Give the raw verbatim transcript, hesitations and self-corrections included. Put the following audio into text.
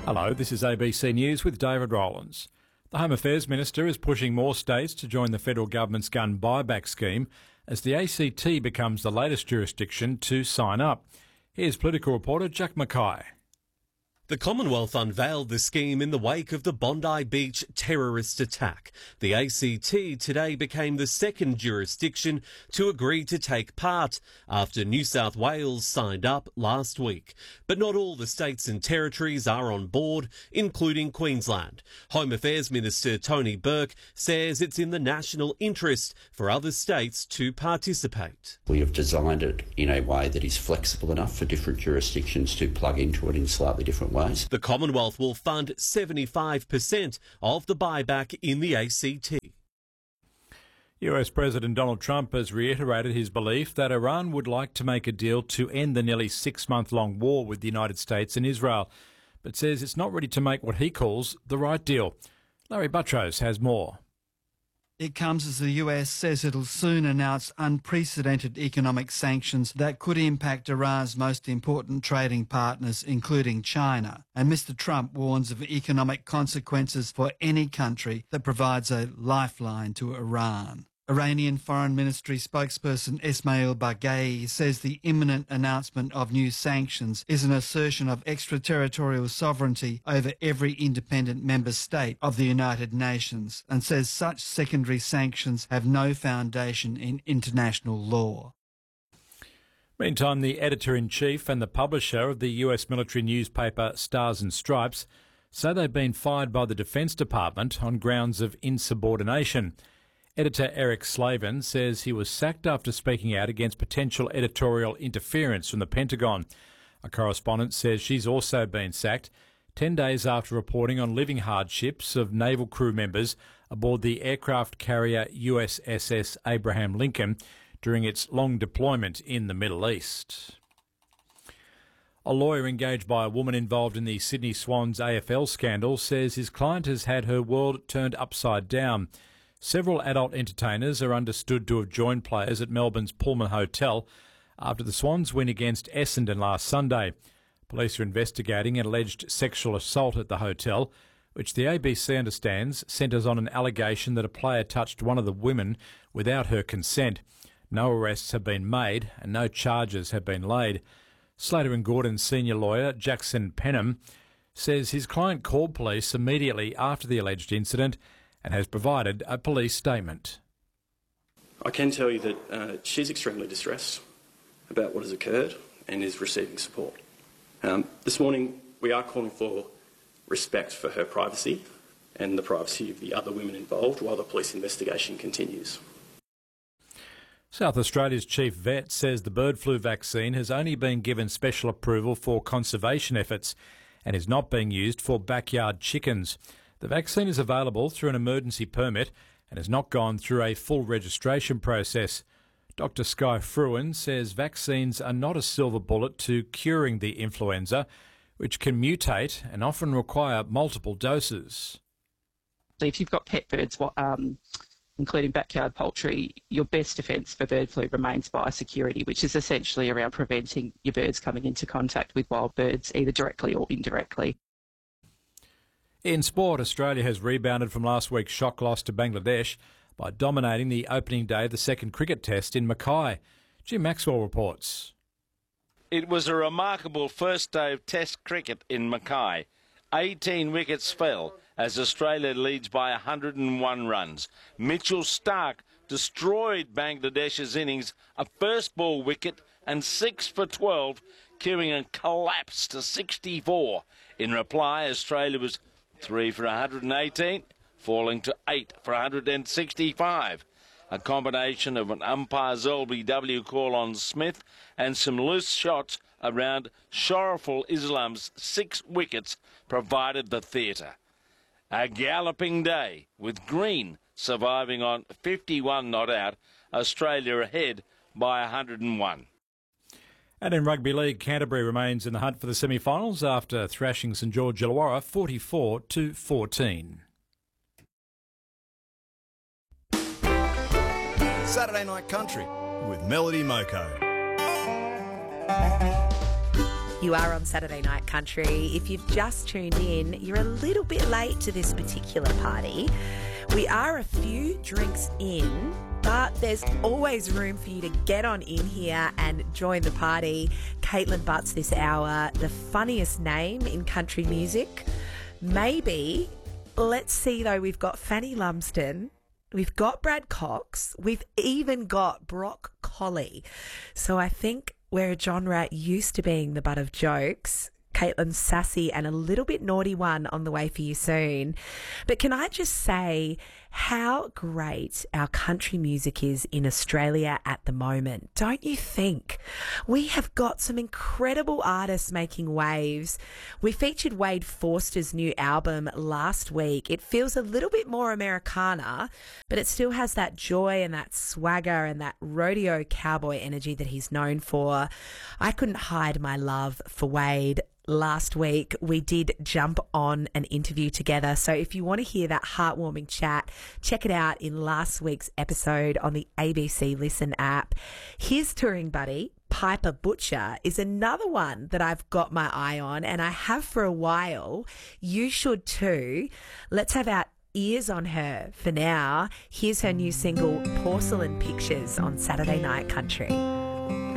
Hello, this is A B C News with David Rowlands. The Home Affairs Minister is pushing more states to join the federal government's gun buyback scheme as the A C T becomes the latest jurisdiction to sign up. Here's political reporter Jack Mackay. The Commonwealth unveiled the scheme in the wake of the Bondi Beach terrorist attack. The A C T today became the second jurisdiction to agree to take part after New South Wales signed up last week. But not all the states and territories are on board, including Queensland. Home Affairs Minister Tony Burke says it's in the national interest for other states to participate. We have designed it in a way that is flexible enough for different jurisdictions to plug into it in slightly different ways. The Commonwealth will fund seventy-five percent of the buyback in the A C T. U S President Donald Trump has reiterated his belief that Iran would like to make a deal to end the nearly six-month-long war with the United States and Israel, but says it's not ready to make what he calls the right deal. Larry Buttrose has more. It comes as the U S says it'll soon announce unprecedented economic sanctions that could impact Iran's most important trading partners, including China. And Mister Trump warns of economic consequences for any country that provides a lifeline to Iran. Iranian Foreign Ministry spokesperson Esmail Baghei says the imminent announcement of new sanctions is an assertion of extraterritorial sovereignty over every independent member state of the United Nations, and says such secondary sanctions have no foundation in international law. Meantime, the editor-in-chief and the publisher of the U S military newspaper Stars and Stripes say they've been fired by the Defence Department on grounds of insubordination. Editor Eric Slavin says he was sacked after speaking out against potential editorial interference from the Pentagon. A correspondent says she's also been sacked ten days after reporting on living hardships of naval crew members aboard the aircraft carrier U S S S Abraham Lincoln during its long deployment in the Middle East. A lawyer engaged by a woman involved in the Sydney Swans A F L scandal says his client has had her world turned upside down. Several adult entertainers are understood to have joined players at Melbourne's Pullman Hotel after the Swans win against Essendon last Sunday. Police are investigating an alleged sexual assault at the hotel, which the A B C understands centres on an allegation that a player touched one of the women without her consent. No arrests have been made and no charges have been laid. Slater and Gordon's senior lawyer, Jackson Penham, says his client called police immediately after the alleged incident and has provided a police statement. I can tell you that uh, she's extremely distressed about what has occurred and is receiving support. Um, this morning we are calling for respect for her privacy and the privacy of the other women involved while the police investigation continues. South Australia's chief vet says the bird flu vaccine has only been given special approval for conservation efforts and is not being used for backyard chickens. The vaccine is available through an emergency permit and has not gone through a full registration process. Doctor Sky Fruin says vaccines are not a silver bullet to curing the influenza, which can mutate and often require multiple doses. If you've got pet birds, um, including backyard poultry, your best defence for bird flu remains biosecurity, which is essentially around preventing your birds coming into contact with wild birds, either directly or indirectly. In sport, Australia has rebounded from last week's shock loss to Bangladesh by dominating the opening day of the second cricket test in Mackay. Jim Maxwell reports. It was a remarkable first day of Test cricket in Mackay. eighteen wickets fell as Australia leads by one hundred and one runs. Mitchell Starc destroyed Bangladesh's innings, a first ball wicket and six for twelve, queuing a collapse to sixty-four. In reply, Australia was three for one hundred and eighteen, falling to eight for one hundred and sixty-five. A combination of an umpire's L B W call on Smith and some loose shots around Shariful Islam's six wickets provided the theatre. A galloping day, with Green surviving on fifty-one not out, Australia ahead by one hundred and one. And in rugby league, Canterbury remains in the hunt for the semi-finals after thrashing St George Illawarra forty-four to fourteen. Saturday Night Country with Melody Moko. You are on Saturday Night Country. If you've just tuned in, you're a little bit late to this particular party. We are a few drinks in, but there's always room for you to get on in here and join the party. Caitlin Butts this hour, the funniest name in country music. Maybe. Let's see, though. We've got Fanny Lumsden. We've got Brad Cox. We've even got Brock Colley. So I think we're a genre used to being the butt of jokes. Caitlin's sassy and a little bit naughty one on the way for you soon. But can I just say how great our country music is in Australia at the moment, don't you think? We have got some incredible artists making waves. We featured Wade Forster's new album last week. It feels a little bit more Americana, but it still has that joy and that swagger and that rodeo cowboy energy that he's known for. I couldn't hide my love for Wade. Last week, we did jump on an interview together. So if you want to hear that heartwarming chat, check it out in last week's episode on the A B C Listen app. His touring buddy, Piper Butcher, is another one that I've got my eye on, and I have for a while. You should too. Let's have our ears on her for now. Here's her new single, Porcelain Pictures, on Saturday Night Country.